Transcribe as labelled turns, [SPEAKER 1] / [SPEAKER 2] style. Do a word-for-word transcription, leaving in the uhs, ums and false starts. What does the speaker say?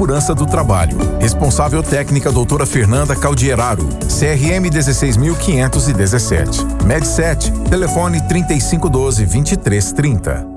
[SPEAKER 1] Segurança do Trabalho. Responsável técnica doutora Fernanda Caldieraro, C R M dezesseis mil quinhentos e dezessete. Medset, telefone trinta e cinco doze, vinte e três trinta.